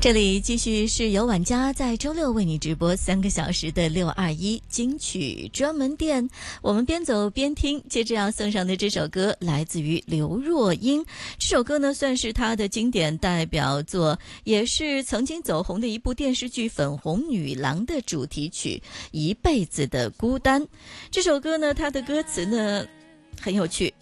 这里继续是由晚家在周六为你直播3个小时的621金曲专门店，我们边走边听。接着要送上的这首歌来自于刘若英，这首歌呢算是她的经典代表作，也是曾经走红的一部电视剧《粉红女郎》的主题曲《一辈子的孤单》。这首歌呢，它的歌词呢很有趣，